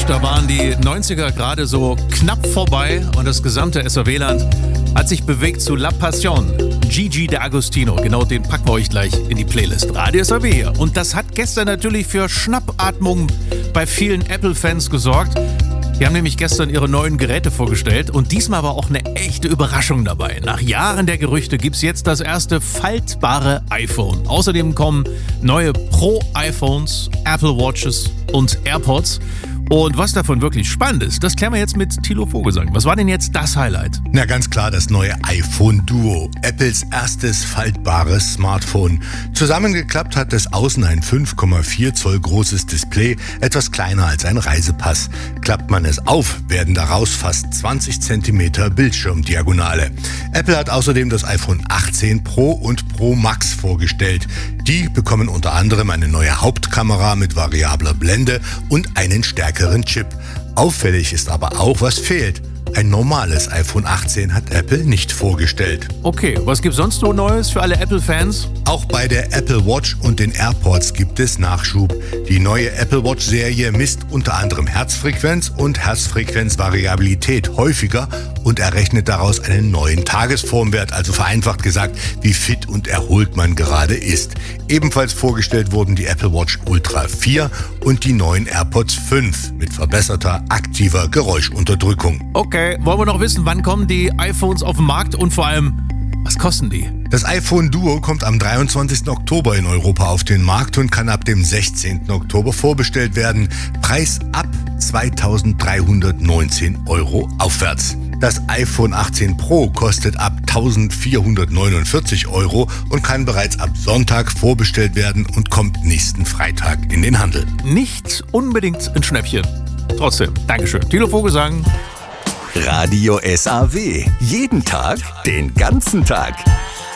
Da waren die 90er gerade so knapp vorbei und das gesamte SAW-Land hat sich bewegt zu La Passion. Gigi D'Agostino, genau den packen wir euch gleich in die Playlist. Radio SAW hier. Und das hat gestern natürlich für Schnappatmung bei vielen Apple-Fans gesorgt. Die haben nämlich gestern ihre neuen Geräte vorgestellt und diesmal war auch eine echte Überraschung dabei. Nach Jahren der Gerüchte gibt's jetzt das erste faltbare iPhone. Außerdem kommen neue Pro-iPhones, Apple Watches und AirPods. Und was davon wirklich spannend ist, das klären wir jetzt mit Thilo Vogelsang. Was war denn jetzt das Highlight? Na, ganz klar das neue iPhone Duo, Apples erstes faltbares Smartphone. Zusammengeklappt hat es außen ein 5,4 Zoll großes Display, etwas kleiner als ein Reisepass. Klappt man es auf, werden daraus fast 20 cm Bildschirmdiagonale. Apple hat außerdem das iPhone 18 Pro und Pro Max vorgestellt. Die bekommen unter anderem eine neue Hauptkamera mit variabler Blende und einen stärkeren Chip. Auffällig ist aber auch, was fehlt. Ein normales iPhone 18 hat Apple nicht vorgestellt. Okay, was gibt's sonst so Neues für alle Apple-Fans? Auch bei der Apple Watch und den AirPods gibt es Nachschub. Die neue Apple Watch-Serie misst unter anderem Herzfrequenz und Herzfrequenzvariabilität häufiger und errechnet daraus einen neuen Tagesformwert, also vereinfacht gesagt, wie fit und erholt man gerade ist. Ebenfalls vorgestellt wurden die Apple Watch Ultra 4 und die neuen AirPods 5 mit verbesserter aktiver Geräuschunterdrückung. Okay, wollen wir noch wissen, wann kommen die iPhones auf den Markt und vor allem, was kosten die? Das iPhone Duo kommt am 23. Oktober in Europa auf den Markt und kann ab dem 16. Oktober vorbestellt werden. Preis ab 2.319 € aufwärts. Das iPhone 18 Pro kostet ab 1.449 € und kann bereits ab Sonntag vorbestellt werden und kommt nächsten Freitag in den Handel. Nicht unbedingt ein Schnäppchen. Trotzdem, Dankeschön. Thilo Vogelsang. Radio SAW. Jeden Tag, den ganzen Tag.